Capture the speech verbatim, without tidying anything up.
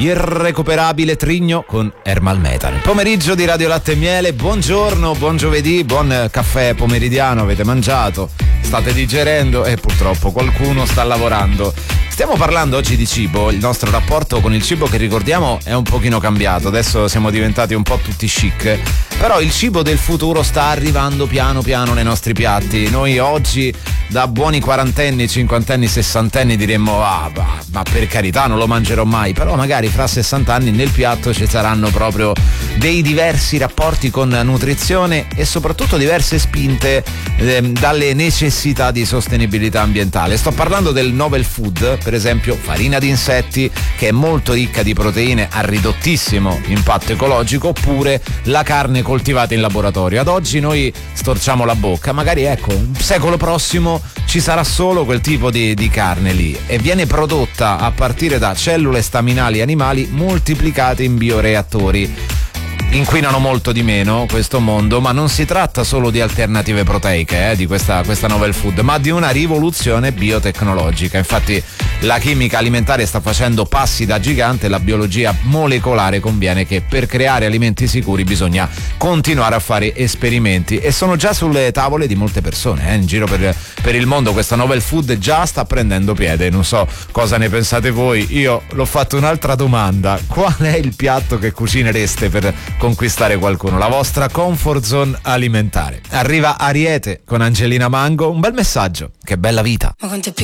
irrecuperabile Trigno con Ermal Metal. Pomeriggio di Radio Latte e Miele, buongiorno, buon giovedì, buon caffè pomeridiano, avete mangiato, state digerendo e purtroppo qualcuno sta lavorando. Stiamo parlando oggi di cibo, il nostro rapporto con il cibo, che ricordiamo è un pochino cambiato, adesso siamo diventati un po' tutti chic, però il cibo del futuro sta arrivando piano piano nei nostri piatti. Noi oggi da buoni quarantenni, cinquantenni, sessantenni diremmo ah, ma, ma per carità non lo mangerò mai, però magari fra sessanta anni nel piatto ci saranno proprio dei diversi rapporti con nutrizione e soprattutto diverse spinte eh, dalle necessità di sostenibilità ambientale. Sto parlando del novel food, per esempio farina di insetti, che è molto ricca di proteine a ridottissimo impatto ecologico, oppure la carne coltivata in laboratorio. Ad oggi noi storciamo la bocca, magari ecco un secolo prossimo ci sarà solo quel tipo di, di carne lì e viene prodotta a partire da cellule staminali animali moltiplicate in bioreattori. Inquinano molto di meno questo mondo, ma non si tratta solo di alternative proteiche eh, di questa, questa novel food, ma di una rivoluzione biotecnologica. Infatti la chimica alimentare sta facendo passi da gigante, la biologia molecolare conviene che per creare alimenti sicuri bisogna continuare a fare esperimenti e sono già sulle tavole di molte persone eh, in giro per, per il mondo. Questa novel food già sta prendendo piede, non so cosa ne pensate voi. Io l'ho fatto un'altra domanda: qual è il piatto che cucinereste per conquistare qualcuno, la vostra comfort zone alimentare? Arriva Ariete con Angelina Mango, un bel messaggio, che bella vita. Ma quanto è